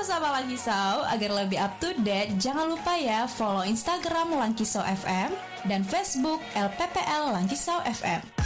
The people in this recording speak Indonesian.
Sama-sama Langkisau, agar lebih up to date, jangan lupa ya follow Instagram Langkisau FM dan Facebook LPPL Langkisau FM.